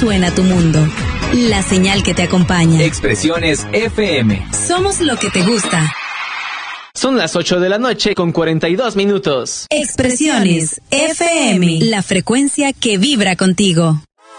suena tu mundo. La señal que te acompaña. Expresiones FM. Somos lo que te gusta. Son las 8 de la noche con 42 minutos. Expresiones FM. La frecuencia que vibra contigo.